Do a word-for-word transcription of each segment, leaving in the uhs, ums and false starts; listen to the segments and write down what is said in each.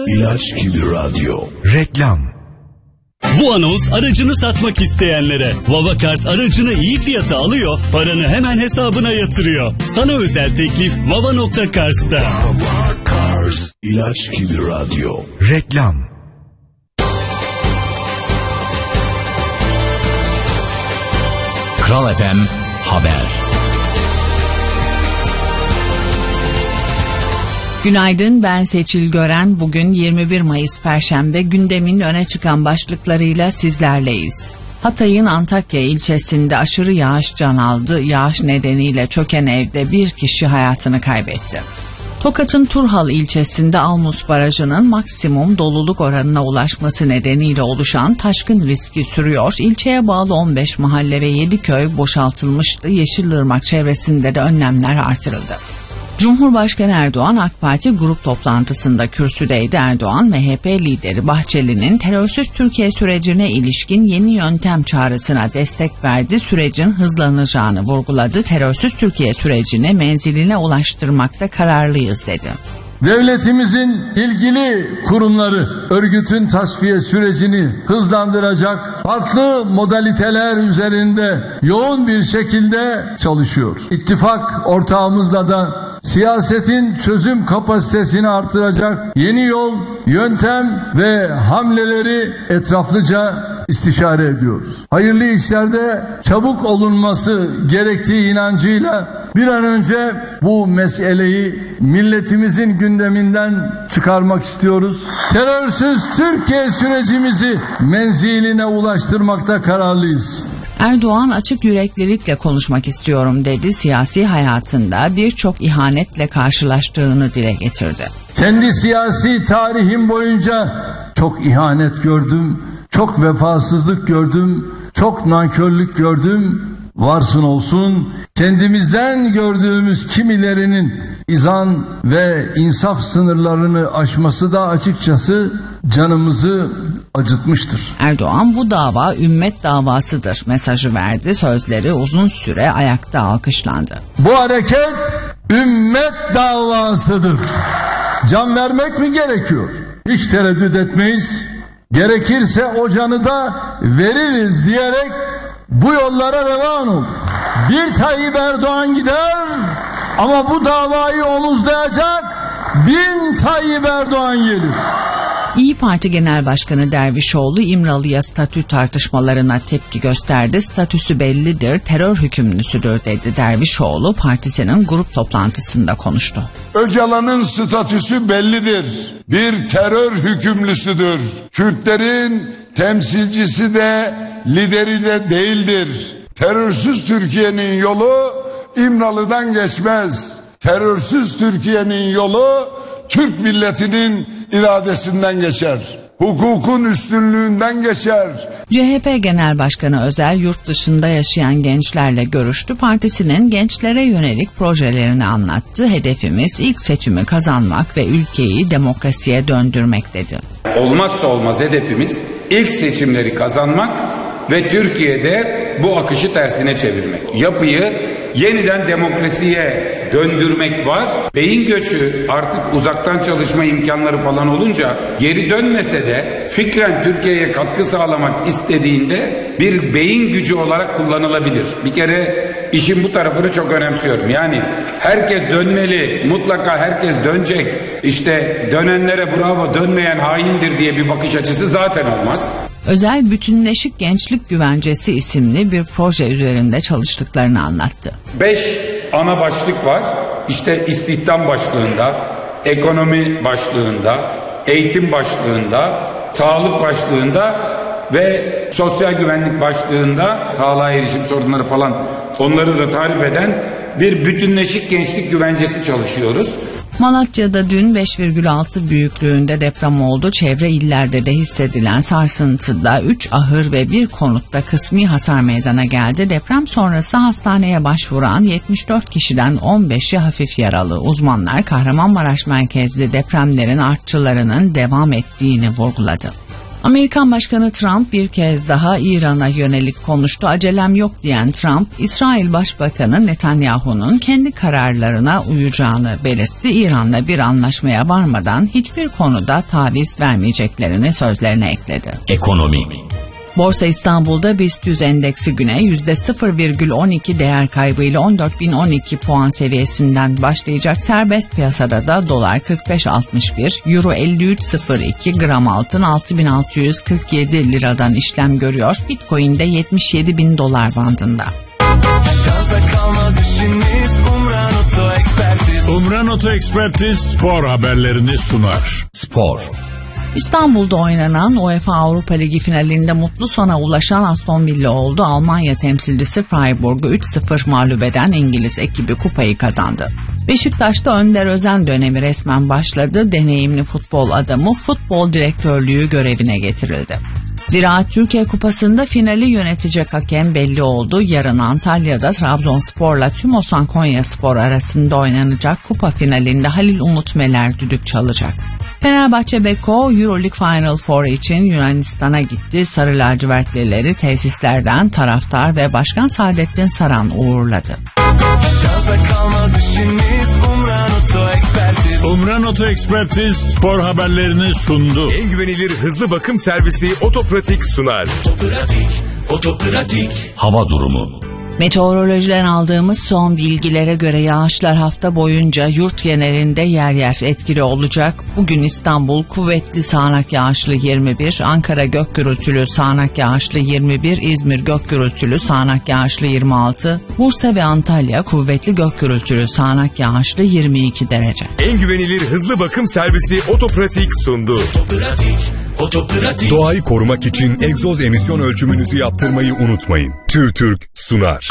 İlaç gibi radyo. Reklam. Bu anons aracını satmak isteyenlere. Vavakars aracını iyi fiyata alıyor, paranı hemen hesabına yatırıyor. Sana özel teklif vava nokta cars'ta. Vavakars. İlaç gibi radyo. Reklam. Kral F M Haber. Günaydın, ben Seçil Gören. Bugün yirmi bir Mayıs Perşembe, gündemin öne çıkan başlıklarıyla sizlerleyiz. Hatay'ın Antakya ilçesinde aşırı yağış can aldı. Yağış nedeniyle çöken evde bir kişi hayatını kaybetti. Tokat'ın Turhal ilçesinde Almus Barajı'nın maksimum doluluk oranına ulaşması nedeniyle oluşan taşkın riski sürüyor. İlçeye bağlı on beş mahalle ve yedi köy boşaltılmıştı. Yeşilırmak çevresinde de önlemler artırıldı. Cumhurbaşkanı Erdoğan AK Parti grup toplantısında kürsüdeydi. Erdoğan, M H P lideri Bahçeli'nin terörsüz Türkiye sürecine ilişkin yeni yöntem çağrısına destek verdi. Sürecin hızlanacağını vurguladı. Terörsüz Türkiye sürecini menziline ulaştırmakta kararlıyız dedi. Devletimizin ilgili kurumları örgütün tasfiye sürecini hızlandıracak farklı modaliteler üzerinde yoğun bir şekilde çalışıyor. İttifak ortağımızla da siyasetin çözüm kapasitesini artıracak yeni yol, yöntem ve hamleleri etraflıca istişare ediyoruz. Hayırlı işlerde çabuk olunması gerektiği inancıyla bir an önce bu meseleyi milletimizin gündeminden çıkarmak istiyoruz. Terörsüz Türkiye sürecimizi menziline ulaştırmakta kararlıyız. Erdoğan açık yüreklilikle konuşmak istiyorum dedi. Siyasi hayatında birçok ihanetle karşılaştığını dile getirdi. Kendi siyasi tarihim boyunca çok ihanet gördüm, çok vefasızlık gördüm, çok nankörlük gördüm. Varsın olsun kendimizden gördüğümüz kimilerinin izan ve insaf sınırlarını aşması da açıkçası canımızı acıtmıştır. Erdoğan, bu dava ümmet davasıdır mesajı verdi. Sözleri uzun süre ayakta alkışlandı. Bu hareket ümmet davasıdır. Can vermek mi gerekiyor? Hiç tereddüt etmeyiz. Gerekirse o canı da veririz diyerek bu yollara revan ol. Bir Tayyip Erdoğan gider ama bu davayı omuzlayacak bin Tayyip Erdoğan gelir. İYİ Parti Genel Başkanı Dervişoğlu İmralı'ya statü tartışmalarına tepki gösterdi. Statüsü bellidir, terör hükümlüsüdür dedi. Dervişoğlu partisinin grup toplantısında konuştu. Öcalan'ın statüsü bellidir. Bir terör hükümlüsüdür. Kürtlerin temsilcisi de lideri de değildir. Terörsüz Türkiye'nin yolu İmralı'dan geçmez. Terörsüz Türkiye'nin yolu Türk milletinin iradesinden geçer. Hukukun üstünlüğünden geçer. C H P Genel Başkanı Özel yurt dışında yaşayan gençlerle görüştü. Partisinin gençlere yönelik projelerini anlattı. Hedefimiz ilk seçimi kazanmak ve ülkeyi demokrasiye döndürmek dedi. Olmazsa olmaz hedefimiz ilk seçimleri kazanmak ve Türkiye'de bu akışı tersine çevirmek. Yapıyı yeniden demokrasiye döndürmek var. Beyin göçü artık uzaktan çalışma imkanları falan olunca geri dönmese de fikren Türkiye'ye katkı sağlamak istediğinde bir beyin gücü olarak kullanılabilir. Bir kere işin bu tarafını çok önemsiyorum. Yani herkes dönmeli, mutlaka herkes dönecek. İşte dönenlere bravo, dönmeyen haindir diye bir bakış açısı zaten olmaz. Özel Bütünleşik Gençlik Güvencesi isimli bir proje üzerinde çalıştıklarını anlattı. Beş ana başlık var. İşte istihdam başlığında, ekonomi başlığında, eğitim başlığında, sağlık başlığında ve sosyal güvenlik başlığında sağlığa erişim sorunları falan onları da tarif eden bir bütünleşik gençlik güvencesi çalışıyoruz. Malatya'da dün beş virgül altı büyüklüğünde deprem oldu. Çevre illerde de hissedilen sarsıntıda üç ahır ve bir konutta kısmi hasar meydana geldi. Deprem sonrası hastaneye başvuran yetmiş dört kişiden on beşi hafif yaralı. Uzmanlar Kahramanmaraş merkezli depremlerin artçılarının devam ettiğini vurguladı. Amerikan Başkanı Trump bir kez daha İran'a yönelik konuştu. Acelem yok diyen Trump, İsrail Başbakanı Netanyahu'nun kendi kararlarına uyacağını belirtti. İran'la bir anlaşmaya varmadan hiçbir konuda taviz vermeyeceklerini sözlerine ekledi. Ekonomi. Borsa İstanbul'da BIST yüz endeksi güne yüzde sıfır virgül on iki değer kaybıyla on dört bin on iki puan seviyesinden başlayacak. Serbest piyasada da dolar kırk beş altmış bir, euro elli üç sıfır iki, gram altın altı bin altı yüz kırk yedi liradan işlem görüyor. Bitcoin de yetmiş yedi bin dolar bandında. Umran Oto Ekspertiz spor haberlerini sunar. Spor. İstanbul'da oynanan UEFA Avrupa Ligi finalinde mutlu sona ulaşan Aston Villa oldu. Almanya temsilcisi Freiburg'u üç sıfır mağlup eden İngiliz ekibi kupayı kazandı. Beşiktaş'ta Önder Özen dönemi resmen başladı. Deneyimli futbol adamı futbol direktörlüğü görevine getirildi. Ziraat Türkiye Kupası'nda finali yönetecek hakem belli oldu. Yarın Antalya'da Trabzonspor'la Tümosan Konyaspor arasında oynanacak kupa finalinde Halil Umut Meler düdük çalacak. Fenerbahçe Beko Euroleague Final Four için Yunanistan'a gitti. Sarı lacivertlileri tesislerden taraftar ve Başkan Saadettin Saran uğurladı. Umran Oto Ekspertiz spor haberlerini sundu. En güvenilir hızlı bakım servisi Otopratik sunar. Otopratik, Otopratik. Hava durumu. Meteorolojiden aldığımız son bilgilere göre yağışlar hafta boyunca yurt genelinde yer yer etkili olacak. Bugün İstanbul kuvvetli sağanak yağışlı yirmi bir, Ankara gök gürültülü sağanak yağışlı yirmi bir, İzmir gök gürültülü sağanak yağışlı yirmi altı, Bursa ve Antalya kuvvetli gök gürültülü sağanak yağışlı yirmi iki derece. En güvenilir hızlı bakım servisi Otopratik sundu. Otopratik, Otopratik. Doğayı korumak için egzoz emisyon ölçümünüzü yaptırmayı unutmayın. TÜRTÜRK sunar.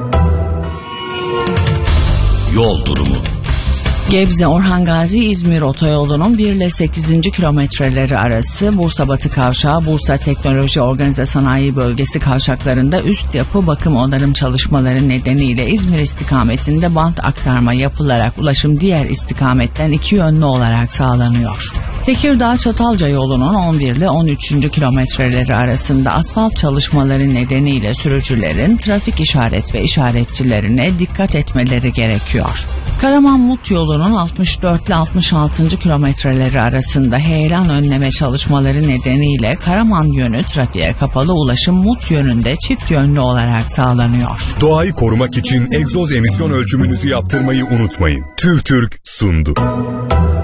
Yol durumu. Gebze Orhan Gazi İzmir otoyolunun bir ile sekizinci kilometreleri arası Bursa Batı Kavşağı, Bursa Teknoloji Organize Sanayi Bölgesi kavşaklarında üst yapı bakım onarım çalışmaları nedeniyle İzmir istikametinde bant aktarma yapılarak ulaşım diğer istikametten iki yönlü olarak sağlanıyor. Tekirdağ Çatalca yolunun on bir ile on üçüncü kilometreleri arasında asfalt çalışmaları nedeniyle sürücülerin trafik işaret ve işaretçilerine dikkat etmeleri gerekiyor. Karaman-Mut yolunun altmış dört ile altmış altıncı kilometreleri arasında heyelan önleme çalışmaları nedeniyle Karaman yönü trafiğe kapalı, ulaşım Mut yönünde çift yönlü olarak sağlanıyor. Doğayı korumak için egzoz emisyon ölçümünüzü yaptırmayı unutmayın. TÜRTÜRK sundu.